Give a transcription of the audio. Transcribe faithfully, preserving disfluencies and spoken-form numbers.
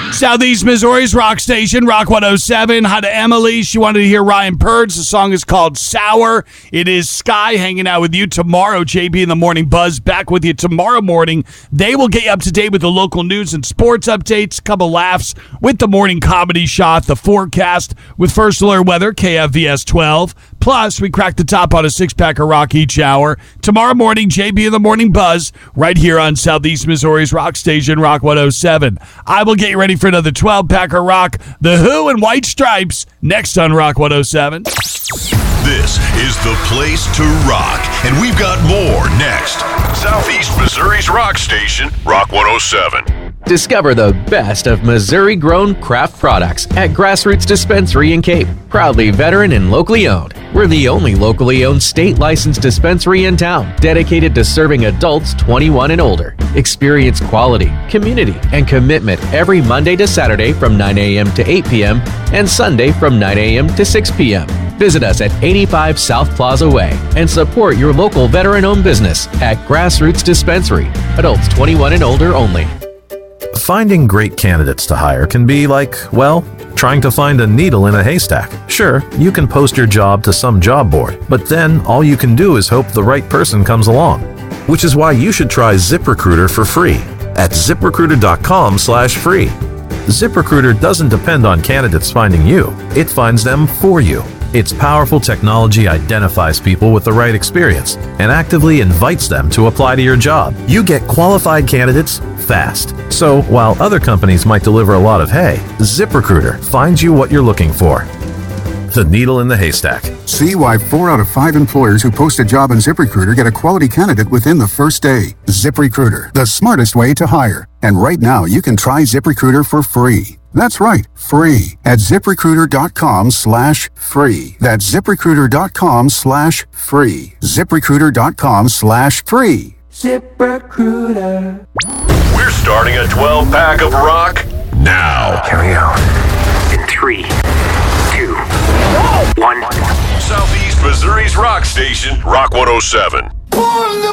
Southeast Missouri's rock station, Rock one oh seven. Hi to Emily. She wanted to hear Ryan Purge. The song is called Sour. It is Sky hanging out with you tomorrow. J B in the Morning Buzz back with you tomorrow morning. They will get you up to date with the local news and sports updates, a couple laughs with the morning comedy shot, the forecast with First Alert Weather, K F V S twelve. Plus, we crack the top on a six-pack of rock each hour. Tomorrow morning, J B in the Morning Buzz right here on Southeast Missouri's rock station, Rock one oh seven. I will get you ready for another twelve-pack of rock, The Who and White Stripes, next on Rock one oh seven. This is the place to rock, and we've got more next. Southeast Missouri's rock station, Rock one oh seven. Discover the best of Missouri-grown craft products at Grassroots Dispensary in Cape. Proudly veteran and locally owned. We're the only locally owned state-licensed dispensary in town dedicated to serving adults twenty-one and older. Experience quality, community, and commitment every Monday to Saturday from nine a.m. to eight p.m. and Sunday from nine a.m. to six p.m. Visit us at eighty-five South Plaza Way and support your local veteran-owned business at Grassroots Dispensary. Adults twenty-one and older only. Finding great candidates to hire can be like, well, trying to find a needle in a haystack. Sure, you can post your job to some job board, but then all you can do is hope the right person comes along. Which is why you should try ZipRecruiter for free at ZipRecruiter.com slash free. ZipRecruiter doesn't depend on candidates finding you. It finds them for you. Its powerful technology identifies people with the right experience and actively invites them to apply to your job. You get qualified candidates fast. So while other companies might deliver a lot of hay, ZipRecruiter finds you what you're looking for. The needle in the haystack. See why four out of five employers who post a job on ZipRecruiter get a quality candidate within the first day. ZipRecruiter, the smartest way to hire. And right now, you can try ZipRecruiter for free. That's right, free at ZipRecruiter.com slash free. That's ZipRecruiter.com slash free. ZipRecruiter.com slash free. ZipRecruiter. We're starting a twelve-pack of rock now. Here we go. In three, two, one. Southeast Missouri's rock station, Rock one oh seven.